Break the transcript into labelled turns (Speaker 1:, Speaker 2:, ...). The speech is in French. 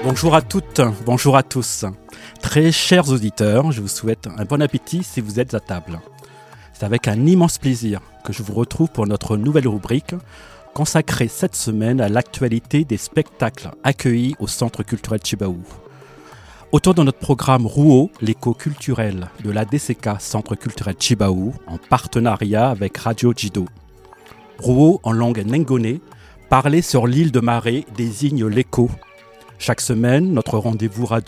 Speaker 1: Bonjour à toutes, bonjour à tous. Très chers auditeurs, je vous souhaite un bon appétit si vous êtes à table. C'est avec un immense plaisir que je vous retrouve pour notre nouvelle rubrique consacrée cette semaine à l'actualité des spectacles accueillis au Centre culturel Tjibaou. Autour de notre programme Rouault, l'écho culturel de l'ADCK Centre culturel Tjibaou, en partenariat avec Radio Djido. Rouault, en langue nengone, parlé sur l'île de Maré, désigne l'écho. Chaque semaine, notre rendez-vous radio